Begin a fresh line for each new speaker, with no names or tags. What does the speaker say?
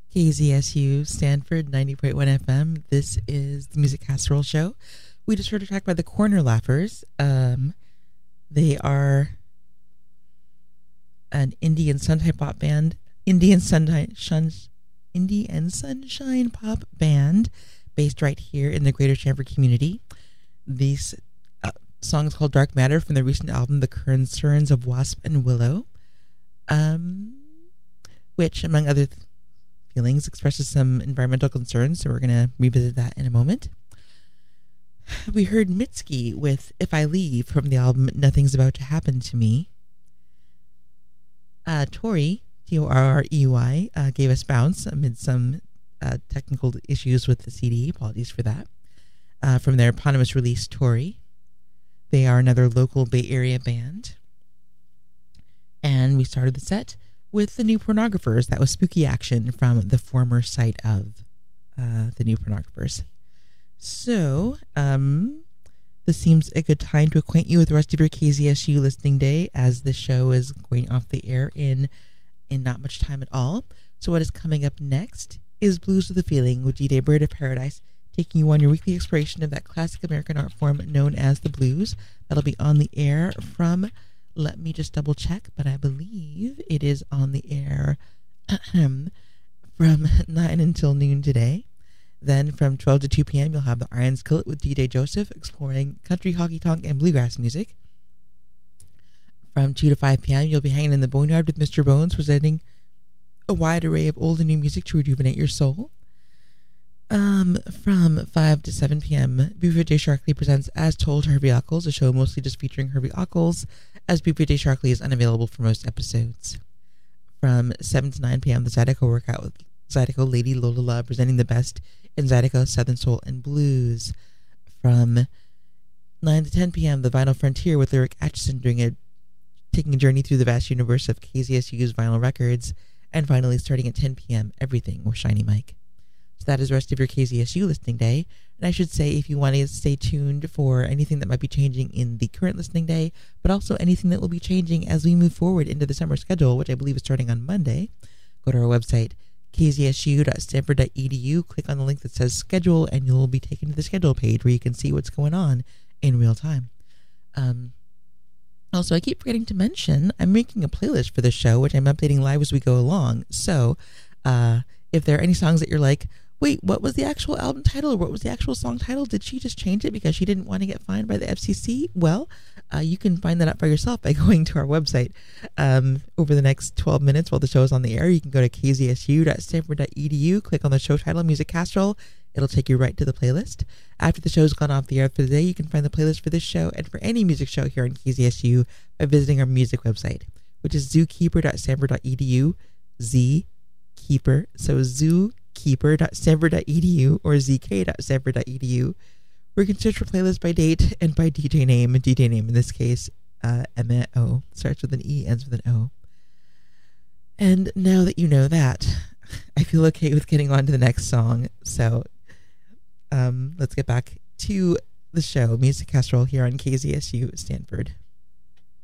KZSU Stanford 90.1 FM. This is the Music Casserole Show. We just heard a track by the Corner Laughers. They are an Indian Sunshine pop band, Indian Sunshine pop band based right here in the Greater Stanford community. This song is called Dark Matter from the recent album The Concerns of Wasp and Willow, which, among other feelings, expresses some environmental concerns, so we're going to revisit that in a moment. We heard Mitski with If I Leave from the album Nothing's About to Happen to Me. Torrey, Torrey, gave us Bounce amid some technical issues with the CD. Apologies for that. From their eponymous release, Torrey. They are another local Bay Area band. And we started the set with the New Pornographers. That was Spooky Action from the former site of the New Pornographers. So, this seems a good time to acquaint you with the rest of your KZSU listening day, as the show is going off the air in not much time at all. So what is coming up next is Blues with a Feeling with DJ Bird of Paradise, taking you on your weekly exploration of that classic American art form known as the blues. That'll be on the air from, let me just double check, but I believe it is on the air from 9 until noon today. Then from 12 to 2 p.m., you'll have the Iron Skillet with DJ Joseph exploring country, honky tonk, and bluegrass music. From 2 to 5 p.m., you'll be hanging in the Boneyard with Mr. Bones, presenting a wide array of old and new music to rejuvenate your soul. From 5 to 7 p.m., Buford J. Sharkley presents As Told Herbie Ockles, a show mostly just featuring Herbie Ockles, as Buford J. Sharkley is unavailable for most episodes. From 7 to 9 p.m., the Zydeco Workout with Zydeco Lady Lola Love, presenting the best in Zydeco, Southern Soul, and Blues. From 9 to 10 p.m., the Vinyl Frontier with Lyric Atchison taking a journey through the vast universe of KZSU's vinyl records. And finally, starting at 10 p.m., Everything with Shiny Mike. So that is the rest of your KZSU listening day. And I should say, if you want to stay tuned for anything that might be changing in the current listening day, but also anything that will be changing as we move forward into the summer schedule, which I believe is starting on Monday, go to our website, kzsu.stanford.edu, click on the link that says schedule, and you'll be taken to the schedule page where you can see what's going on in real time. Also, I keep forgetting to mention, I'm making a playlist for this show, which I'm updating live as we go along. So, if there are any songs that you're like, wait, what was the actual album title, or what was the actual song title? Did she just change it because she didn't want to get fined by the FCC? Well, you can find that out for yourself by going to our website. Over the next 12 minutes while the show is on the air, you can go to kzsu.stanford.edu, click on the show title, Music Casserole. It'll take you right to the playlist. After the show's gone off the air for the day, you can find the playlist for this show and for any music show here on KZSU by visiting our music website, which is zookeeper.stanford.edu, zkeeper, so zookeeper.stanford.edu or zk.stanford.edu, where you can search for playlists by date and by DJ name. And DJ name in this case, Emma O, starts with an E, ends with an O. And now that you know that, I feel okay with getting on to the next song. So let's get back to the show, Music Casserole, here on KZSU Stanford.